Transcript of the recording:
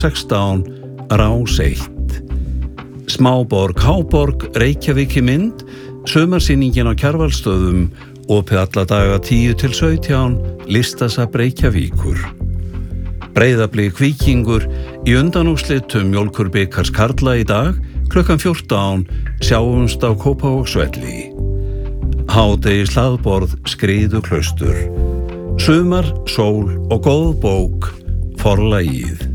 16 Rás 1. Smáborg Háborg Reykjavík í mynd, sumarsýningin á Kjarvalsstöðum, opið alla daga 10 til 17, Listasafn Reykjavíkur. Breiðablik Víkingur í undanúrslitum Mjólkurbikars karla í dag klukkan 14, sjáumst á Kópavogsvelli. Hádegis hlaðborð Skriðuklaustur. Sumar, sól og góð bók, Forlagið.